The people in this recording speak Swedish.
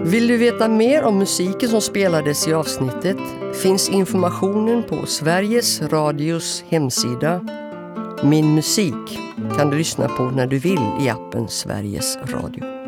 Vill du veta mer om musiken som spelades i avsnittet finns informationen på Sveriges Radios hemsida. Min musik kan du lyssna på när du vill i appen Sveriges Radio.